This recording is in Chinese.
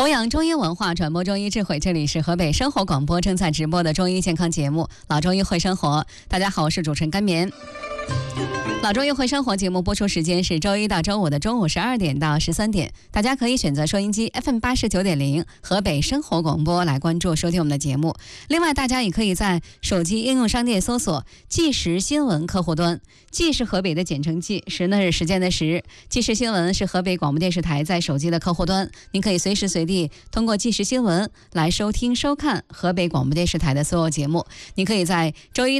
弘扬中医文化，传播中医智慧，这里是河北生活广播正在直播的中医健康节目《老中医会生活》。大家好，我是主持人甘棉。老中医会生活节目播出时间是周一到周五的中午12点到13点，大家可以选择收音机 FM89.0 河北生活广播来关注收听我们的节目。另外，大家也可以在手机应用商店搜索即时新闻客户端，即是河北的简称即，时呢是时间的时，即时新闻是河北广播电视台在手机的客户端，您可以随时随地通过即时新闻来收听收看河北广播电视台的所有节目。您可以在周一